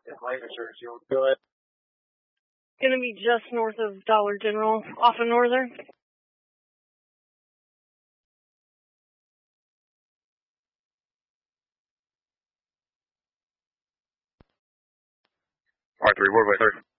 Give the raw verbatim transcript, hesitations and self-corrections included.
life insurance, you go ahead. Gonna be just north of Dollar General, off of Northern. R three, where way, sir?